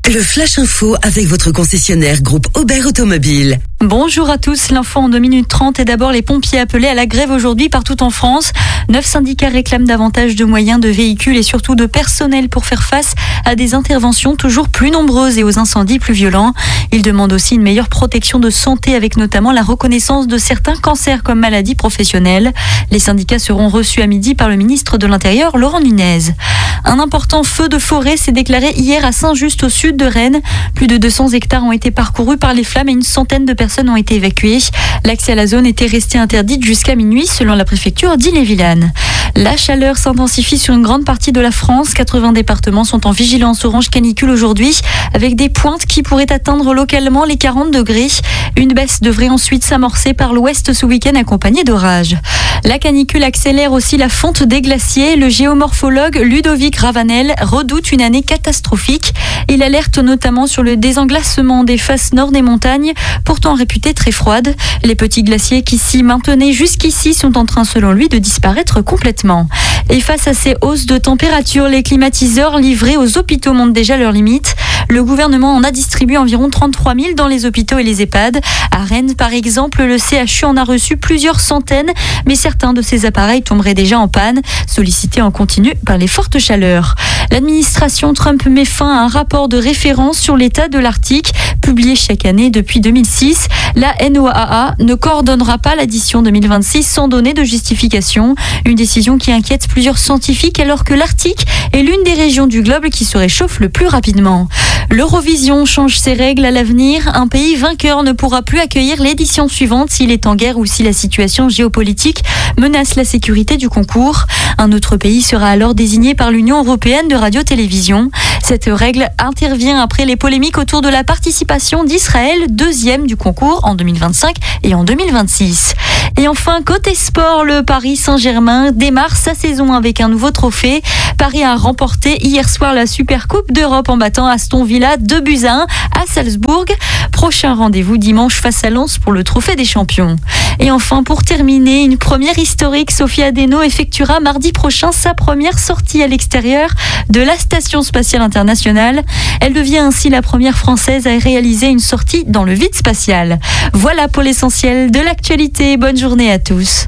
Le Flash Info avec votre concessionnaire groupe Aubert Automobile. Bonjour à tous, l'info en 2 minutes 30 et d'abord les pompiers appelés à la grève aujourd'hui partout en France. 9 syndicats réclament davantage de moyens, de véhicules et surtout de personnel pour faire face à des interventions toujours plus nombreuses et aux incendies plus violents. Ils demandent aussi une meilleure protection de santé avec notamment la reconnaissance de certains cancers comme maladies professionnelles. Les syndicats seront reçus à midi par le ministre de l'Intérieur, Laurent Nunez. Un important feu de forêt s'est déclaré hier à Saint-Just au sud de Rennes. Plus de 200 hectares ont été parcourus par les flammes et une centaine de personnes ont été évacuées. L'accès à la zone était resté interdit jusqu'à minuit selon la préfecture d'Ille-et-Vilaine. La chaleur s'intensifie sur une grande partie de la France. 80 départements sont en vigilance orange canicule aujourd'hui avec des pointes qui pourraient atteindre localement les 40 degrés. Une baisse devrait ensuite s'amorcer par l'ouest ce week-end accompagnée d'orages. La canicule accélère aussi la fonte des glaciers. Le géomorphologue Ludovic Ravanel redoute une année catastrophique. Il alerte notamment sur le désenglacement des faces nord des montagnes, pourtant réputées très froides. Les petits glaciers qui s'y maintenaient jusqu'ici sont en train, selon lui, de disparaître complètement. Et face à ces hausses de température, les climatiseurs livrés aux hôpitaux montrent déjà leurs limites. Le gouvernement en a distribué environ 33 000 dans les hôpitaux et les EHPAD. À Rennes, par exemple, le CHU en a reçu plusieurs centaines, mais certains de ces appareils tomberaient déjà en panne, sollicités en continu par les fortes chaleurs. L'administration Trump met fin à un rapport de référence sur l'état de l'Arctique, publié chaque année depuis 2006. La NOAA ne coordonnera pas l'édition 2026 sans donner de justification. Une décision qui inquiète plusieurs scientifiques alors que l'Arctique est l'une des régions du globe qui se réchauffe le plus rapidement. L'Eurovision change ses règles à l'avenir. Un pays vainqueur ne pourra plus accueillir l'édition suivante s'il est en guerre ou si la situation géopolitique menace la sécurité du concours. Un autre pays sera alors désigné par l'Union européenne de radio-télévision. Cette règle intervient après les polémiques autour de la participation d'Israël, deuxième du concours en 2025 et en 2026. Et enfin, côté sport, le Paris Saint-Germain démarre sa saison avec un nouveau trophée. Paris a remporté hier soir la Supercoupe d'Europe en battant Aston Villa 2-1 à Salzbourg. Prochain rendez-vous dimanche face à Lens pour le trophée des champions. Et enfin, pour terminer, une première historique, Sophie Adeno effectuera mardi prochain sa première sortie à l'extérieur de la Station Spatiale Internationale. Elle devient ainsi la première Française à réaliser une sortie dans le vide spatial. Voilà pour l'essentiel de l'actualité. Bonne journée à tous.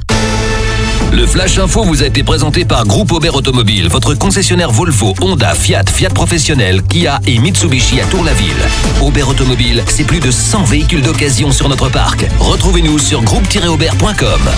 Le Flash Info vous a été présenté par Groupe Aubert Automobile, votre concessionnaire Volvo, Honda, Fiat Professionnel, Kia et Mitsubishi à Tour-la-Ville. Aubert Automobile, c'est plus de 100 véhicules d'occasion sur notre parc. Retrouvez-nous sur groupe-aubert.com.